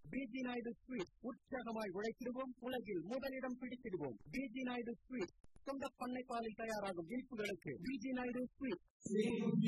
PG Naidu sweet. உற்சாகமாய் உழைத்திடுவோம், உலகில் முதலிடம் பிடித்திடுவோம். PG Naidu sweet. சொந்த பண்ணை பாலில் தயாராகும் இனிப்புகளுக்கு பிஜி நாயுடு ஸ்வீட்.